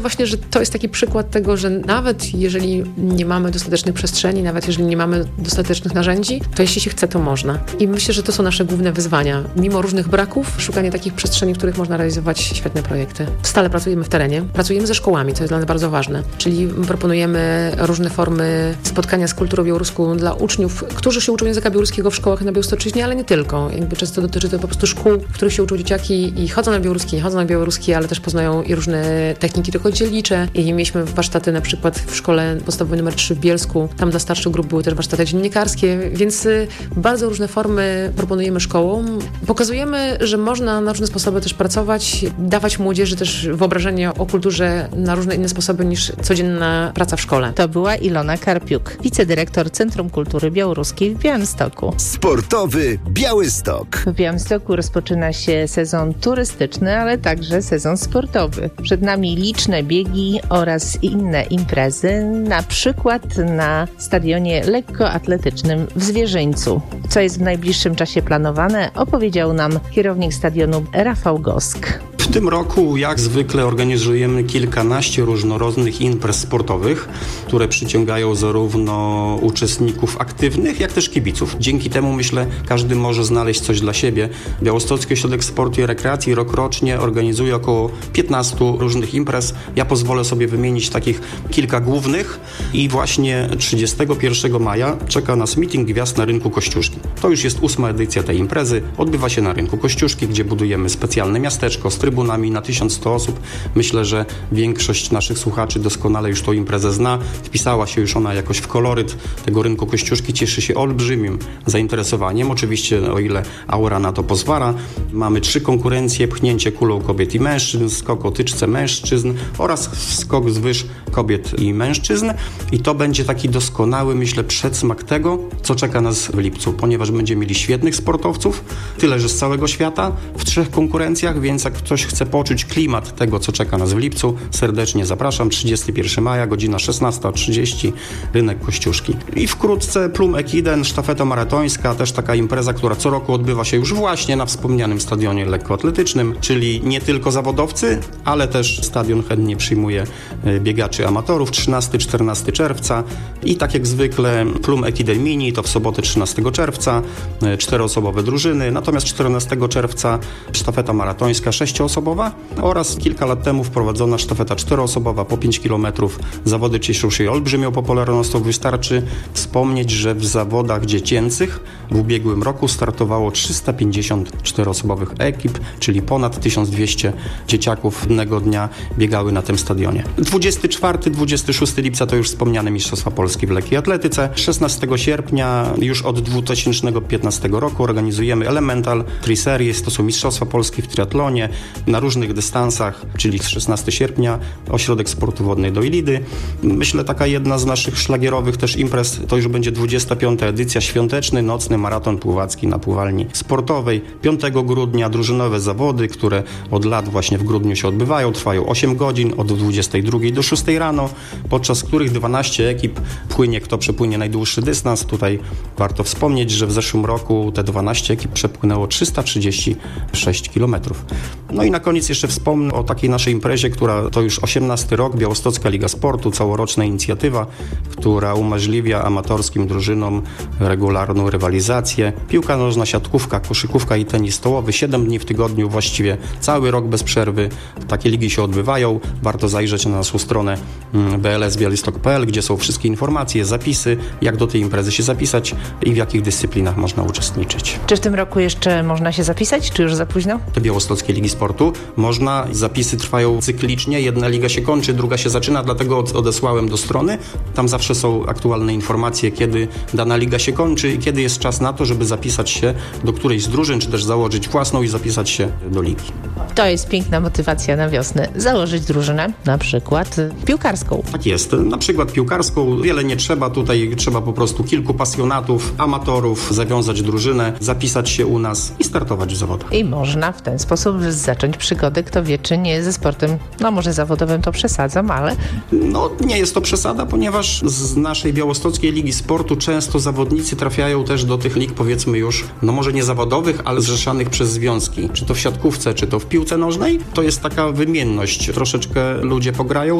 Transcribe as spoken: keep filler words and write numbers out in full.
Właśnie, że to jest taki przykład tego, że nawet jeżeli nie mamy dostatecznych przestrzeni, nawet jeżeli nie mamy dostatecznych narzędzi, to jeśli się chce, to można. I myślę, że to są nasze główne wyzwania. Mimo różnych braków, szukanie takich przestrzeni, w których można realizować świetne projekty. Stale pracujemy w terenie, pracujemy ze szkołami, co jest dla nas bardzo ważne. Czyli proponujemy różne formy spotkania z kulturą białoruską dla uczniów, którzy się uczą języka białoruskiego w szkołach na Białostocczyźnie, ale nie tylko. Jakby często dotyczy to po prostu szkół, w których się uczą dzieciaki i chodzą na białoruski, nie chodzą na białoruski, ale też poznają i różne techniki tylko dzielnicze. I mieliśmy warsztaty na przykład w szkole podstawowej numer trzy w Bielsku. Tam dla starszych grup były też warsztaty dziennikarskie, więc bardzo różne formy proponujemy szkołom. Pokazujemy, że można na różne sposoby też pracować, dawać młodzieży też wyobrażenie o kulturze na różne inne sposoby niż codzienna praca w szkole. To była Ilona Karpiuk, wicedyrektor Centrum Kultury Białoruskiej w Białymstoku. Sportowy Białystok. W Białymstoku rozpoczyna się sezon turystyczny, ale także sezon sportowy. Przed nami liczne biegi oraz inne imprezy, na przykład na stadionie lekkoatletycznym w Zwierzyńcu. Co jest w najbliższym czasie planowane, opowiedział nam kierownik stadionu Rafał Gosk. W tym roku, jak zwykle, organizujemy kilkanaście różnorodnych imprez sportowych, które przyciągają zarówno uczestników aktywnych, jak też kibiców. Dzięki temu, myślę, każdy może znaleźć coś dla siebie. Białostocki Ośrodek Sportu i Rekreacji rokrocznie organizuje około piętnaście różnych imprez. Ja pozwolę sobie wymienić takich kilka głównych i właśnie trzydziestego pierwszego maja czeka nas meeting gwiazd na rynku Kościuszki. To już jest ósma edycja tej imprezy. Odbywa się na rynku Kościuszki, gdzie budujemy specjalne miasteczko z trybunami na tysiąc sto osób. Myślę, że większość naszych słuchaczy doskonale już tą imprezę zna. Wpisała się już ona jakoś w koloryt tego rynku Kościuszki. Cieszy się olbrzymim zainteresowaniem. Oczywiście, o ile aura na to pozwala. Mamy trzy konkurencje: pchnięcie kulą kobiet i mężczyzn, skok o tyczce mężczyzn oraz skok z wyż kobiet i mężczyzn. I to będzie taki doskonały, myślę, przedsmak tego, co czeka nas w lipcu, ponieważ będziemy mieli świetnych sportowców, tyle że z całego świata, w trzech konkurencjach, więc jak ktoś chce poczuć klimat tego, co czeka nas w lipcu, serdecznie zapraszam. trzydziestego pierwszego maja, godzina szesnasta trzydzieści, rynek Kościuszki. I wkrótce Plum Ekiden, sztafeta maratońska, też taka impreza, która co roku odbywa się już właśnie na wspomnianym stadionie lekkoatletycznym, czyli nie tylko zawodowcy, ale też stadion chętnie przyjmuje biegaczy amatorów. trzynastego czternastego czerwca i tak jak zwykle Plum Ekiden Mini to w sobotę trzynastego czerwca, czteroosobowe drużyny, natomiast czternastego czerwca sztafeta maratońska sześcioosobowa oraz kilka lat temu wprowadzona sztafeta czteroosobowa po pięć kilometrów. Zawody cieszą się olbrzymią popularnością. Wystarczy wspomnieć, że w zawodach dziecięcych w ubiegłym roku startowało trzysta pięćdziesiąt czteroosobowych ekip, czyli ponad tysiąc dwieście dzieciaków jednego dnia biegały na tym stadionie. dwudziestego czwartego do dwudziestego szóstego lipca to już wspomniane Mistrzostwa Polski w lekkiej atletyce. szesnastego sierpnia już od dwa tysiące piętnastego roku organizujemy Elemental Tri Series, to są Mistrzostwa Polski w triatlonie na różnych dystansach, czyli szesnastego sierpnia Ośrodek Sportu Wodnej do Ilidy. Myślę, taka jedna z naszych szlagierowych też imprez to już będzie dwudziesta piąta edycja, świąteczny, nocny maraton pływacki na pływalni sportowej. piątego grudnia drużynowe zawody, które od lat właśnie w grudniu się odbywają, trwają osiem godzin, od dwudziestej drugiej do szóstej rano, podczas których dwanaście ekip płynie, kto przepłynie najdłuższy dystans. Tutaj warto wspomnieć, że w zeszłym roku te dwanaście ekip przepłynęło trzysta trzydzieści sześć kilometrów. No i na koniec jeszcze wspomnę o takiej naszej imprezie, która to już osiemnasty rok, Białostocka Liga Sportu, całoroczna inicjatywa, która umożliwia amatorskim drużynom regularną rywalizację. Piłka nożna, siatkówka, koszykówka i tenis stołowy. siedem dni w tygodniu, właściwie cały rok bez przerwy. Takie ligi się odbywają. Warto zajrzeć na naszą stronę b l s białystok kropka p l, gdzie są wszystkie informacje, zapisy, jak do tej imprezy się zapisać i w jakich dyscyplinach można uczestniczyć. Czy w tym roku jeszcze można się zapisać, czy już za późno? Do Białostockiej Ligi Sportu można. Zapisy trwają cyklicznie. Jedna liga się kończy, druga się zaczyna, dlatego odesłałem do strony. Tam zawsze są aktualne informacje, kiedy dana liga się kończy i kiedy jest czas na to, żeby zapisać się do którejś z drużyn, czy też założyć własną i zapisać się do ligi. To jest piękna motywacja na wiosnę. Założyć drużynę, na przykład piłkarską. Tak jest. Na przykład piłkarską. Wiele nie trzeba. Tutaj trzeba po prostu kilku pasjonatów, amatorów, zawiązać drużynę, zapisać się u nas i startować w zawodach. I można w ten sposób zacząć zacząć przygodę, kto wie, czy nie ze sportem, no może zawodowym to przesadzam, ale... No nie jest to przesada, ponieważ z naszej białostockiej ligi sportu często zawodnicy trafiają też do tych lig, powiedzmy już, no może nie zawodowych, ale zrzeszanych przez związki. Czy to w siatkówce, czy to w piłce nożnej. To jest taka wymienność. Troszeczkę ludzie pograją,